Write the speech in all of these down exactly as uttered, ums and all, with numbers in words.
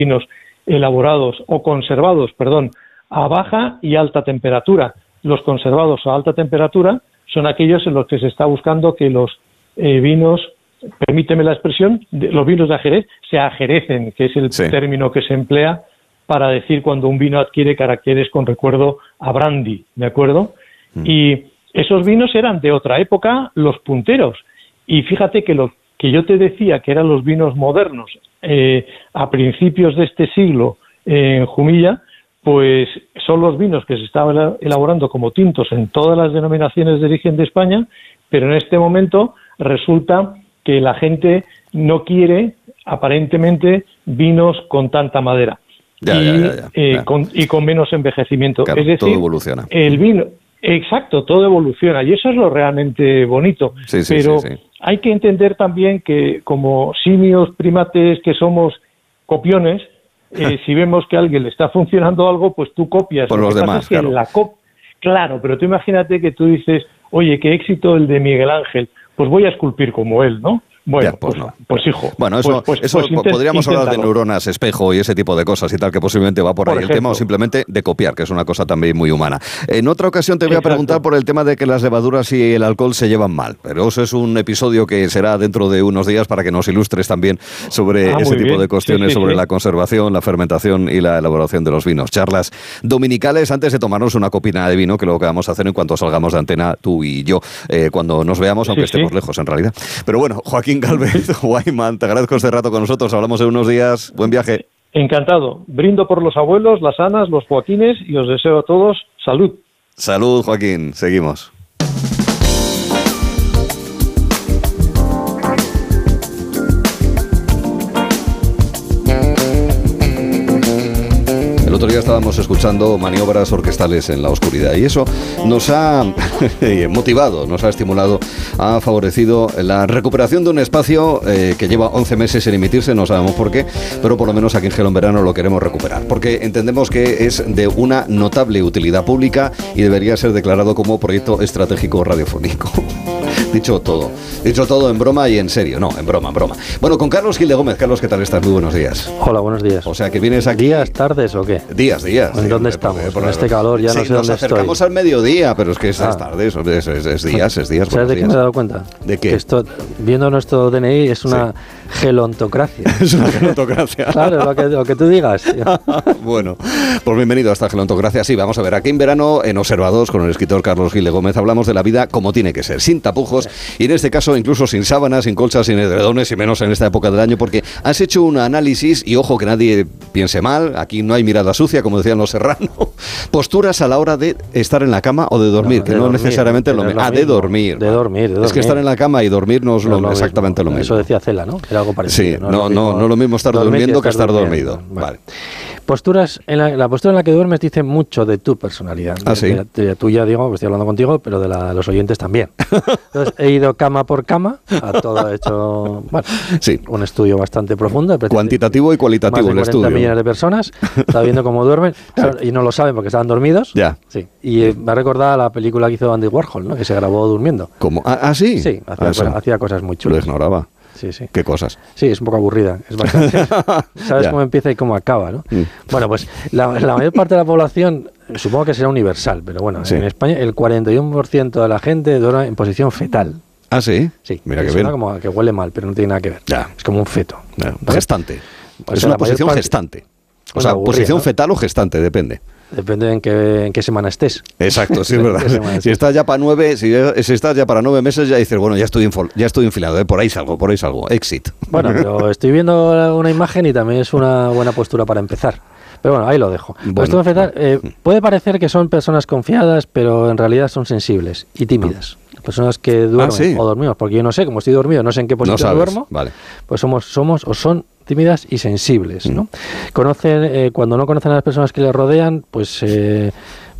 vinos elaborados o conservados, perdón, a baja y alta temperatura. Los conservados a alta temperatura son aquellos en los que se está buscando que los eh, vinos, permíteme la expresión, de, los vinos de Jerez se ajerecen, que es el sí. término que se emplea para decir cuando un vino adquiere caracteres con recuerdo a brandy, ¿de acuerdo? Mm. Y esos vinos eran de otra época los punteros. Y fíjate que lo que yo te decía que eran los vinos modernos eh, a principios de este siglo eh, en Jumilla, pues son los vinos que se estaban elaborando como tintos en todas las denominaciones de origen de España, pero en este momento resulta que la gente no quiere, aparentemente, vinos con tanta madera. Ya, y, ya, ya, ya, eh, ya. Con, y con menos envejecimiento. Claro, es decir, todo evoluciona. El vino, exacto, todo evoluciona y eso es lo realmente bonito. Sí, sí, pero sí, sí. hay que entender también que como simios, primates, que somos copiones, eh, si vemos que a alguien le está funcionando algo, pues tú copias. Por lo los que demás, pasa es que claro. La cop- claro, pero tú imagínate que tú dices, oye, qué éxito el de Miguel Ángel, pues voy a esculpir como él, ¿no? Bueno, ya, pues, pues, no. pues hijo. Bueno, eso, pues, pues, eso pues intent, podríamos inténtalo. hablar de neuronas espejo y ese tipo de cosas y tal, que posiblemente va por, por ahí ejemplo. el tema, o simplemente de copiar, que es una cosa también muy humana. En otra ocasión te voy Exacto. a preguntar por el tema de que las levaduras y el alcohol se llevan mal, pero eso es un episodio que será dentro de unos días para que nos ilustres también sobre ah, ese tipo bien. de cuestiones, sí, sí, sobre sí. la conservación, la fermentación y la elaboración de los vinos. Charlas dominicales antes de tomarnos una copina de vino, que lo que vamos a hacer en cuanto salgamos de antena tú y yo, eh, cuando nos veamos, aunque sí, estemos sí. lejos en realidad. Pero bueno, Joaquín Gálvez, Weinman, te agradezco este rato con nosotros, hablamos en unos días, buen viaje. Encantado, brindo por los abuelos, las Anas, los Joaquines y os deseo a todos salud. Salud, Joaquín, seguimos. El otro día estábamos escuchando maniobras orquestales en la oscuridad y eso nos ha motivado, nos ha estimulado, ha favorecido la recuperación de un espacio eh, que lleva once meses sin emitirse, no sabemos por qué, pero por lo menos aquí en Gelo en Verano lo queremos recuperar, porque entendemos que es de una notable utilidad pública y debería ser declarado como proyecto estratégico radiofónico. Dicho todo, dicho todo en broma y en serio, no, en broma, en broma. Bueno, con Carlos Gil de Gómez. Carlos, ¿qué tal estás? Muy buenos días. Hola, buenos días. O sea, que vienes aquí... ¿Días, tardes o qué? Días, días. ¿En dónde estamos? Con este calor ya sí, no sé dónde estoy. nos acercamos al mediodía, pero es que es Ah. tarde, es, es, es, es días, es días. ¿Sabes de qué me he dado cuenta? ¿De qué? Que esto, viendo nuestro D N I, es una sí. gelontocracia. Es una gelontocracia. Claro, lo que, lo que tú digas. Bueno, pues bienvenido a esta gelontocracia. Sí, vamos a ver, aquí en verano, en Observados, con el escritor Carlos Gil de Gómez, hablamos de la vida como tiene que ser, sin tapujos, sí. y en este caso incluso sin sábanas, sin colchas, sin edredones, y menos en esta época del año, porque has hecho un análisis, y ojo que nadie piense mal, aquí no hay mirada sucia, como decían los serranos, posturas a la hora de estar en la cama o de dormir, no, de que no dormir, necesariamente lo mismo. Ah, de dormir. De dormir, de dormir. Es que estar en la cama y dormir no es lo, lo exactamente mismo. lo mismo. Eso decía Cela, ¿no? Era algo parecido. Sí, no, no, no, no lo mismo estar durmiendo que estar dormido. Vale. vale. Posturas, en la, la postura en la que duermes dice mucho de tu personalidad. Ah, sí. De, de, de tuya, digo, pues estoy hablando contigo, pero de, la, de los oyentes también. Entonces, he ido cama por cama, a todo he hecho, bueno, sí. un estudio bastante profundo. Cuantitativo y cualitativo el estudio. Más de cuarenta millones de personas, estaba viendo cómo duermen, claro, y no lo saben porque estaban dormidos. Ya. Sí. Y eh, me ha recordado a la película que hizo Andy Warhol, ¿no? Que se grabó durmiendo. ¿Cómo? Ah, ¿ah sí? Sí, hacía, ah, cosas, hacía cosas muy chulas. Lo ignoraba. Sí, sí. ¿Qué cosas? Sí, es un poco aburrida. Es bastante. Sabes cómo empieza y cómo acaba, ¿no? Mm. Bueno, pues la, la mayor parte de la población, supongo que será universal, pero bueno, sí. en España el cuarenta y uno por ciento de la gente duerme en posición fetal. ¿Ah, sí? Sí. Mira que suena bien. como que huele mal, pero no tiene nada que ver. Ya. Es como un feto. Ya. Gestante. O es sea, una posición parte... gestante. O Una sea, aburrida, posición ¿no? fetal o gestante, depende. Depende en qué, en qué semana estés. Exacto, sí, es verdad. Si estás ya para nueve, si, si estás ya para nueve meses, ya dices, bueno, ya estoy info, ya estoy infilado, ¿eh? por ahí salgo, por ahí salgo, exit. Bueno, pero estoy viendo una imagen y también es una buena postura para empezar. Pero bueno, ahí lo dejo. Bueno, esto empezar, eh, puede parecer que son personas confiadas, pero en realidad son sensibles y tímidas. Personas que duermen ah, ¿sí? o dormimos, porque yo no sé, como estoy dormido, no sé en qué posición no sabes. duermo, vale. pues somos, somos o son tímidas y sensibles, ¿no? Mm. Conocen, eh, cuando no conocen a las personas que les rodean, pues eh,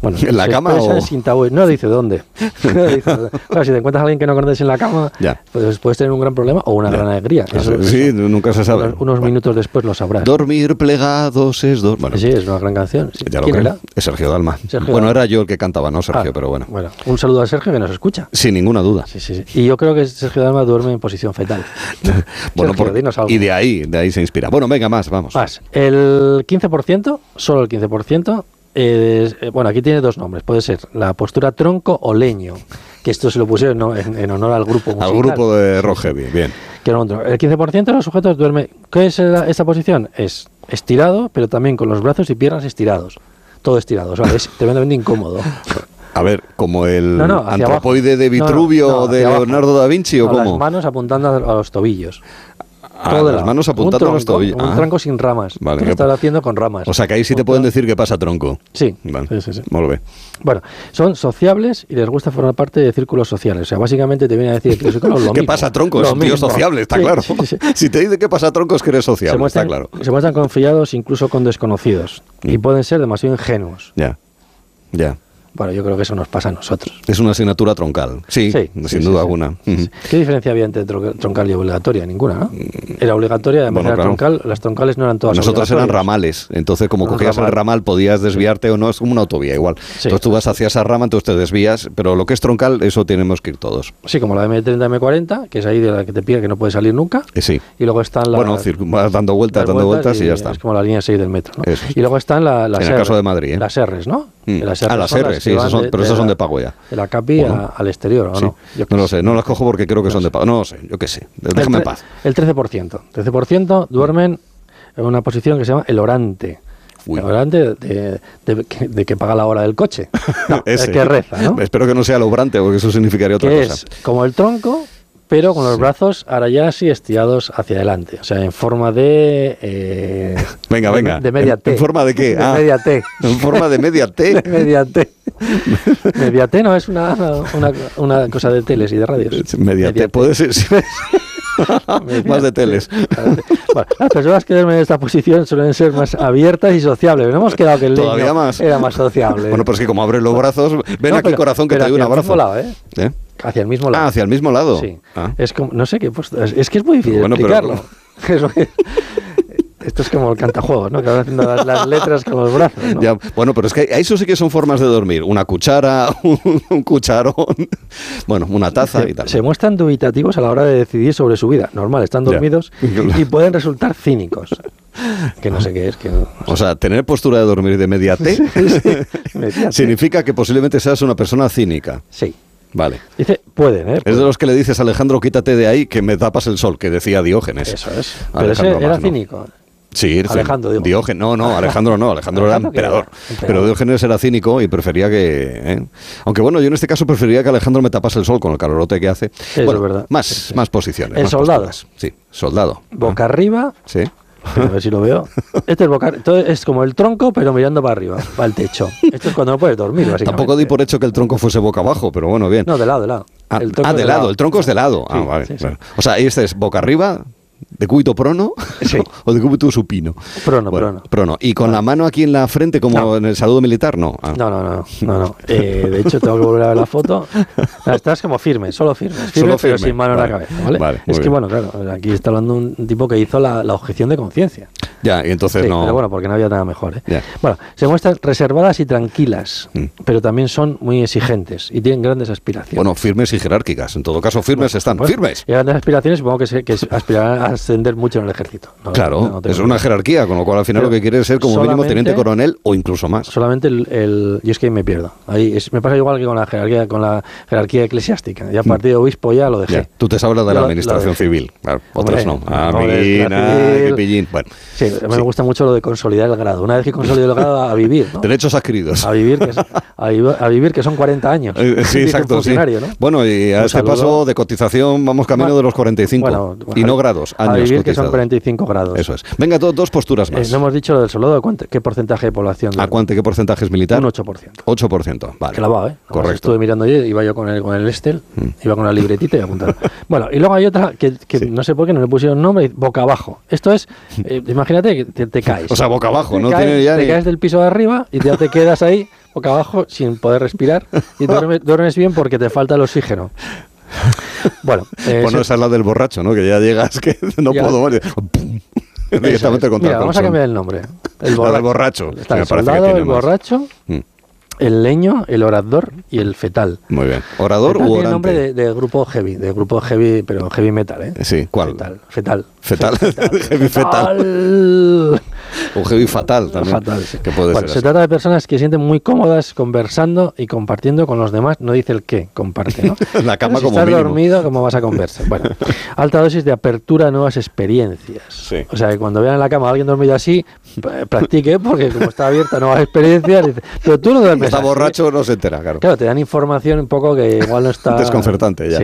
Bueno, ¿En la cama o...? Sin tabú. No dice dónde. No dice dónde. Claro, si te encuentras a alguien que no conoces en la cama, ya. pues puedes tener un gran problema o una ya. gran alegría. Eso, sí, eso, nunca se sabe. Unos, unos bueno. minutos después lo sabrás. Dormir plegados es... Do... Bueno, sí, es una gran canción. Sí. Ya lo ¿Quién creo. era? Es Sergio Dalma. Sergio bueno, Dalma. era yo el que cantaba, no Sergio, ah, pero bueno. Bueno, un saludo a Sergio que nos escucha. Sin ninguna duda. Sí, sí, sí. Y yo creo que Sergio Dalma duerme en posición fetal. bueno, Sergio, por... dinos algo. Y de ahí, de ahí se inspira. Bueno, venga, más, vamos. Más. El quince por ciento, solo el quince por ciento... Eh, bueno, aquí tiene dos nombres. Puede ser la postura tronco o leño, que esto se lo pusieron ¿no? en, en honor al grupo musical. Al grupo de Rock Heavy, bien. Que no, el quince por ciento de los sujetos duerme. ¿Qué es la, esta posición? Es estirado, pero también con los brazos y piernas estirados. Todo estirado, o sea, es tremendamente incómodo. A ver, como el no, no, antropoide abajo. de Vitruvio no, no, no, de Leonardo da Vinci, ¿o no, cómo? Las manos apuntando a, a los tobillos. Ah, las lado. manos apuntando tronco, a los tobillos. Un ah. tronco sin ramas. Vale, que lo estás haciendo con ramas. O sea, que ahí sí te pueden decir que pasa tronco. Sí. Vale. sí, sí, sí. Muy bien. Bueno, son sociables y les gusta formar parte de círculos sociales. O sea, básicamente te viene a decir que los círculos lo ¿Qué mismo. pasa tronco? Es un tío sociable, está sí, claro. Sí, sí. Si te dice que pasa tronco es que eres sociable, se muestran, está claro. Se muestran confiados incluso con desconocidos. Mm. Y pueden ser demasiado ingenuos. Ya, ya. Bueno, yo creo que eso nos pasa a nosotros. Es una asignatura troncal, sí, sí sin sí, duda sí, alguna. Sí. Uh-huh. ¿Qué diferencia había entre troncal y obligatoria? Ninguna, ¿no? Era obligatoria, además bueno, era claro. troncal, las troncales no eran todas Nosotros eran ramales, entonces como no, cogías ramal. el ramal podías desviarte o no, es como una autovía igual. Sí, entonces tú vas hacia esa rama, entonces te desvías, pero lo que es troncal, eso tenemos que ir todos. Sí, como la eme treinta, eme cuarenta, que es ahí de la que te pide que no puedes salir nunca. Eh, sí. Y luego están las... Bueno, vas dando vueltas, dando vueltas, vueltas y, y ya está. Es como la línea seis del metro, ¿no? Y luego están la, las En el R, caso de Madrid, ¿eh? Las R's, ¿no? Mm. Las ah, las R, sí, esas son, de, pero esas son de pago ya. De la CAPI a, al exterior, ¿o sí. no? Yo no lo sé, no las cojo porque creo que no son sé. de pago. No lo sé, yo qué sé. Déjame en paz. El trece por ciento. trece por ciento duermen en una posición que se llama el orante. Uy. El orante de, de, de, de, de que paga la hora del coche. No, el que reza, ¿no? Espero que no sea el obrante, porque eso significaría otra que cosa. Es como el tronco, pero con los sí. brazos ahora ya así estirados hacia adelante. O sea, en forma de... Eh, venga, de, venga. De media ¿En, T. ¿En forma de qué? De ah, media T. ¿En forma de media T? De media T. Media T no es una, una, una cosa de teles y de radios. Media, media T, puede ser... Sí. Más de teles. Bueno, las personas que duermen en esta posición suelen ser más abiertas y sociables. No hemos quedado que el leño más. era más sociable. Bueno, pues es que como abres los brazos, ven no, aquí, pero, corazón, que te doy un abrazo. Lado, ¿eh? ¿Eh? Hacia el mismo lado. Ah, hacia el mismo lado. Sí. Ah. Es como, no sé qué, pues, es que es muy difícil bueno, explicarlo. Pero... Esto es como el cantajuegos, ¿no? Que van haciendo las, las letras con los brazos, ¿no? Ya, bueno, pero es que eso sí que son formas de dormir. Una cuchara, un, un cucharón, bueno, una taza se, y tal. Se muestran dubitativos a la hora de decidir sobre su vida. Normal, están dormidos ya. Y pueden resultar cínicos. Que no sé qué es. Que no, o sea, tener postura de dormir de media T sí, sí, media significa que posiblemente seas una persona cínica. Sí. Vale. Dice, pueden, ¿eh? Es pueden. de los que le dices, Alejandro, quítate de ahí que me tapas el sol, que decía Diógenes. Eso es. Pero ese era no. cínico. Sí, Alejandro, digo. Diógenes, no, no, Alejandro no, Alejandro era emperador, emperador, pero Diógenes era cínico y prefería que... ¿eh? Aunque bueno, yo en este caso preferiría que Alejandro me tapase el sol con el calorote que hace. Sí, bueno, es verdad. Más, sí, sí. más posiciones. El más soldado. Posturas. Sí, soldado. Boca ah. arriba. Sí. A ver si lo veo. Este es boca, entonces es como el tronco, pero mirando para arriba, para el techo. Esto es cuando no puedes dormir, básicamente. Tampoco di por hecho que el tronco fuese boca abajo, pero bueno, bien. No, de lado, de lado. Ah, el ah de, de lado. lado, el tronco es de lado. Sí, ah, vale. Sí, sí. Bueno. O sea, este es boca arriba, de cúbito prono, sí. o de cúbito supino. Prono, bueno, prono. prono. Y con no. la mano aquí en la frente, como no. en el saludo militar, no. Ah. No, no, no. no, no. Eh, de hecho, tengo que volver a ver la foto. Estás como firme, solo firme. Firme, solo pero firme. sin mano vale. en la cabeza. ¿Vale? Vale, es que, bien. bueno, claro, aquí está hablando un tipo que hizo la, la objeción de conciencia. Ya, y entonces sí, no. Pero bueno, porque no había nada mejor. ¿eh? Ya. Bueno, se muestran reservadas y tranquilas, mm. pero también son muy exigentes y tienen grandes aspiraciones. Bueno, firmes y jerárquicas. En todo caso, firmes bueno, están. Bueno, firmes. Y grandes aspiraciones, supongo que, se, que aspirarán a ascender mucho en el ejército. No, claro, no, no es una jerarquía, con lo cual al final pero lo que quiere es ser como mínimo teniente coronel o incluso más. Solamente el, el y es que me pierdo. Ahí es, me pasa igual que con la jerarquía, con la jerarquía eclesiástica. Ya a partir de obispo ya lo dejé. Ya, tú te sabes de la administración civil, claro, otros no. Ah, qué pillín. Bueno, sí, sí. me gusta mucho lo de consolidar el grado. Una vez que consolido el grado, a vivir, ¿no? Derechos adquiridos. A vivir, que es, a, a vivir que son cuarenta años. Eh, sí, exacto. Sí. ¿no? Bueno, y a Un este saludo. paso de cotización vamos camino bueno, de los cuarenta y cinco. Bueno, y no grados, años a vivir cotizados. Que son cuarenta y cinco grados. Eso es. Venga, do, dos posturas más. Eh, no hemos dicho lo del soldado. ¿Qué porcentaje de población? ¿A cuánto? ¿Qué porcentaje es militar? Un ocho por ciento. ocho por ciento, vale. Clavado, ¿eh? Correcto. Además, estuve mirando ayer, iba yo con el, con el Estel, mm. iba con la libretita y apuntando. Bueno, y luego hay otra que, que sí. no sé por qué no le pusieron nombre, boca abajo. Esto es, eh, imagínate que te, te caes. O sea, boca abajo, te no caes, tiene ya Te ni... caes del piso de arriba y ya te quedas ahí boca abajo sin poder respirar y duermes, duermes bien porque te falta el oxígeno. Bueno, eh, bueno, esa es la del borracho, ¿no? Que ya llegas, que no ya. puedo morir. Directamente contra Mira, el vamos a cambiar el nombre. El borracho. La del borracho. Está el soldado, el borracho, mm. el leño, el orador y el fetal. Muy bien. ¿Orador fetal u tiene orante? nombre de, de grupo heavy, de grupo heavy, pero heavy metal, ¿eh? Sí, ¿cuál? Fetal. Fetal. Fetal. fetal. Heavy fetal. fetal. O heavy fatal también. Fatal, sí. Que puede bueno, ser se así. trata de personas que se sienten muy cómodas conversando y compartiendo con los demás. No dice el qué, comparte, ¿no? La cama si como estás mínimo. dormido, ¿cómo vas a conversar? Bueno, alta dosis de apertura a nuevas experiencias. Sí. O sea, que cuando vean en la cama a alguien dormido así, practique, porque como está abierta a nuevas experiencias, dice, pero tú no duermes Está así. borracho, no se entera, claro. Claro, te dan información un poco que igual no está... Desconcertante, ya. Sí.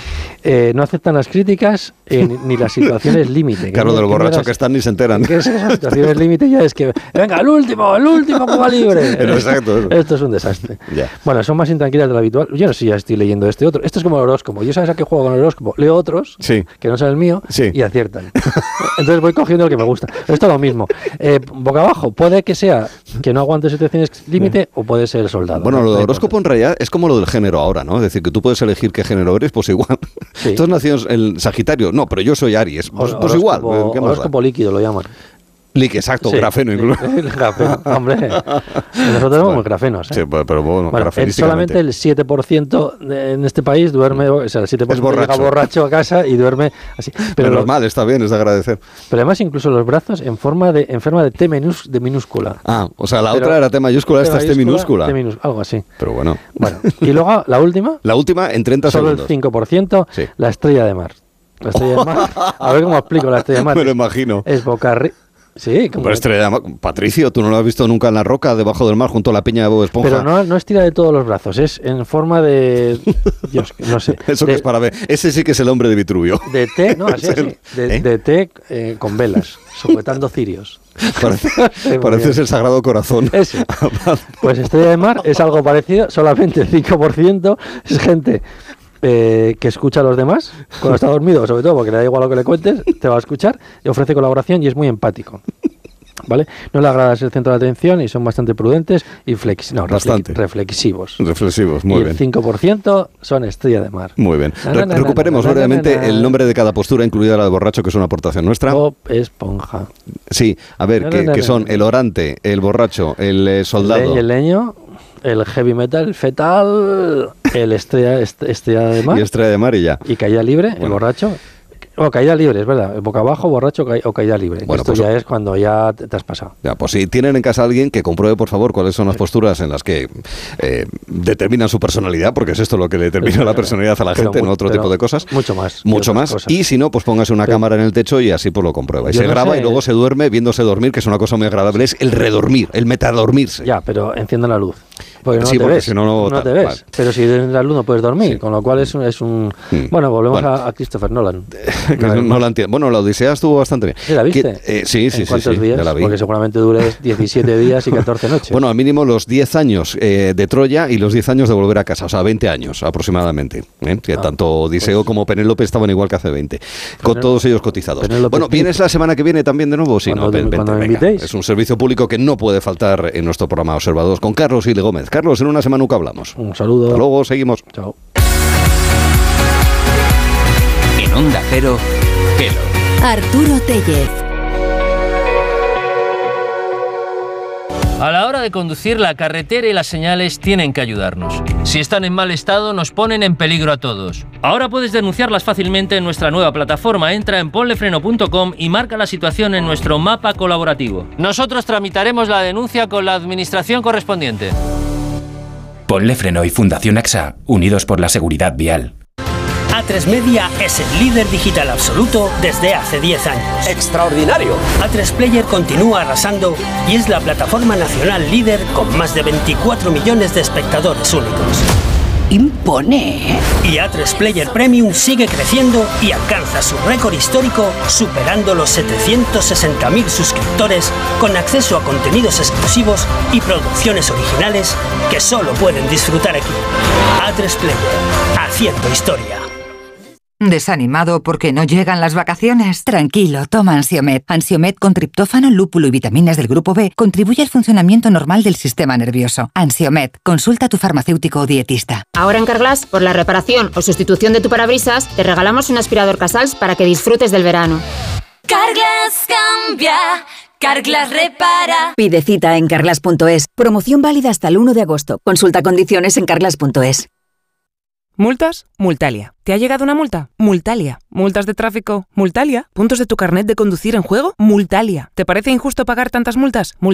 Eh, no aceptan las críticas eh, ni, ni las situaciones límite. Claro, del borracho que están ni se enteran. ¿Qué es esas situaciones límite? Ya es que, venga, el último, el último Cuba Libre. Pero exacto. Eso. Esto es un desastre. Ya. Bueno, son más intranquilas de lo habitual. Yo no sé si ya estoy leyendo este otro. Esto es como el horóscopo. Yo sabes a qué juego con el horóscopo. Leo otros, sí. que no son el mío, sí. y aciertan. Entonces voy cogiendo el que me gusta. Esto es lo mismo. Eh, boca abajo, puede que sea que no aguante situaciones límite o puede ser el soldado. Bueno, lo del horóscopo en realidad es como lo del género ahora, ¿no? Es decir, que tú puedes elegir qué género eres, pues igual. Sí. Tú has nacido el Sagitario, no, pero yo soy Aries, pues, pues igual. ¿Qué más horóscopo da? Líquido lo llaman. Líquido, exacto, sí, grafeno incluso. Grafeno, hombre. Nosotros somos grafenos, ¿eh? Sí, pero bueno, bueno solamente el siete por ciento de, en este país duerme, o sea, el siete por ciento borracho. llega borracho a casa y duerme así. Pero normal, está bien, es de agradecer. Pero además incluso los brazos en forma de en forma de T minús, de minúscula. Ah, o sea, la pero, otra era T mayúscula, esta es T minúscula. T minúscula, algo así. Pero bueno. Bueno, y luego la última. La última en treinta solo segundos. Solo el cinco por ciento, sí. La estrella de mar. La estrella de mar. A ver cómo explico la estrella de mar. Me lo imagino. Es boca arriba. Sí, como pero estrella, Patricio, tú no lo has visto nunca en la roca debajo del mar junto a la peña de Bob Esponja. Pero no, no estira de todos los brazos, es en forma de, Dios, no sé. Eso de, que es para ver. Ese sí que es el hombre de Vitruvio. De té, no, así, así. De, ¿eh? de té eh, con velas, sujetando cirios. Parece, sí, pareces el Sagrado Corazón. Ese. Pues estrella de mar es algo parecido, solamente el cinco por ciento es gente Eh, que escucha a los demás cuando está dormido, sobre todo porque le da igual lo que le cuentes, te va a escuchar, y ofrece colaboración y es muy empático. ¿Vale? No le agrada ser el centro de atención y son bastante prudentes y flex no, bastante. reflexivos. Reflexivos, muy y bien. El cinco por ciento son estrella de mar. Muy bien. Na, na, na, Recuperemos na, na, brevemente na, na, na. el nombre de cada postura, incluida la de borracho, que es una aportación nuestra. Bob Esponja. Sí, a ver, Na, que, na, na, que son na. el orante, el borracho, el eh, soldado. El, el leño, el heavy metal, el fetal, el estrella, est estrella de mar. Y estrella de mar y ya. Y caída libre, bueno. el borracho. O caída libre, es verdad. Boca abajo, borracho ca o caída libre. Bueno, Esto pues, ya es cuando ya te, te has pasado. Ya, pues si tienen en casa a alguien, que compruebe, por favor, cuáles son las posturas en las que eh, determinan su personalidad, porque es esto lo que le determina la personalidad a la gente, no otro tipo de cosas. Mucho más. Mucho más. Cosas. Y si no, pues póngase una pero, cámara en el techo y así pues lo comprueba. Y se no graba sé, y luego se duerme viéndose dormir, que es una cosa muy agradable. Es el redormir, el metadormirse. Ya, pero encienda la luz. Porque no sí, te porque ves, si no, no, no te ves. Vale. Pero si en la luz no puedes dormir, sí. Con lo cual es un... Es un mm. Bueno, volvemos bueno. A, a Christopher Nolan. no, no la entiendo. Bueno, la Odisea estuvo bastante bien. ¿Sí la viste? ¿Qué, eh, sí, sí, ¿En sí. cuántos sí, días? Ya la vi. Porque seguramente dure diecisiete días y catorce noches. Bueno, al mínimo los diez años eh, de Troya y los diez años de volver a casa. O sea, veinte años aproximadamente. ¿eh? Que ah, tanto Odiseo pues, como Penélope estaban igual que hace veinte. Con Penélope, todos ellos cotizados. Penélope bueno, ¿vienes la semana que viene también de nuevo? Sí, cuando, no, ven, cuando vente, me venga. invitéis. Es un servicio público que no puede faltar en nuestro programa Observados con Carlos Ile Gómez. Carlos, en una semana nunca hablamos. Un saludo. Hasta luego, seguimos. Chao. En Onda Cero, Hello. Arturo Tellez. A la hora de conducir, la carretera y las señales tienen que ayudarnos. Si están en mal estado, nos ponen en peligro a todos. Ahora puedes denunciarlas fácilmente en nuestra nueva plataforma. Entra en ponlefreno punto com y marca la situación en nuestro mapa colaborativo. Nosotros tramitaremos la denuncia con la administración correspondiente. Ponle Freno y Fundación A X A, unidos por la seguridad vial. A tres Media es el líder digital absoluto desde hace diez años. ¡Extraordinario! A tres Player continúa arrasando y es la plataforma nacional líder con más de veinticuatro millones de espectadores únicos. ¡Impone! Y A tres Player Premium sigue creciendo y alcanza su récord histórico superando los setecientos sesenta mil suscriptores con acceso a contenidos exclusivos y producciones originales que solo pueden disfrutar aquí. A tres Player, haciendo historia. ¿Desanimado porque no llegan las vacaciones? Tranquilo, toma Ansiomed. Ansiomed con triptófano, lúpulo y vitaminas del grupo B contribuye al funcionamiento normal del sistema nervioso. Ansiomed, consulta a tu farmacéutico o dietista. Ahora en Carglass, por la reparación o sustitución de tu parabrisas, te regalamos un aspirador Casals para que disfrutes del verano. Carglass cambia, Carglass repara. Pide cita en carglass punto es. Promoción válida hasta el uno de agosto. Consulta condiciones en carglass punto es. ¿Multas? Multalia. ¿Te ha llegado una multa? Multalia. ¿Multas de tráfico? Multalia. ¿Puntos de tu carnet de conducir en juego? Multalia. ¿Te parece injusto pagar tantas multas? Multalia.